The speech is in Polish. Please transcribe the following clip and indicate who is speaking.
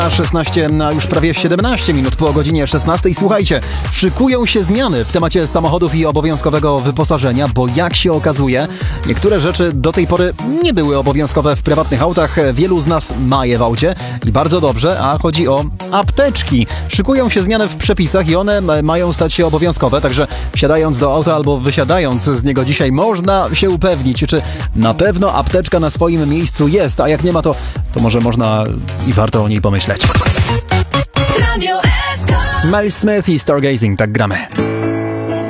Speaker 1: 16 na już prawie 17 minut po godzinie 16. Słuchajcie, szykują się zmiany w temacie samochodów i obowiązkowego wyposażenia, bo jak się okazuje, niektóre rzeczy do tej pory nie były obowiązkowe w prywatnych autach. Wielu z nas ma je w aucie i bardzo dobrze, a chodzi o apteczki. Szykują się zmiany w przepisach i one mają stać się obowiązkowe, także wsiadając do auta albo wysiadając z niego dzisiaj można się upewnić, czy na pewno apteczka na swoim miejscu jest, a jak nie ma, to może można i warto o niej pomyśleć. Miles Smith i Stargazing, tak gramy.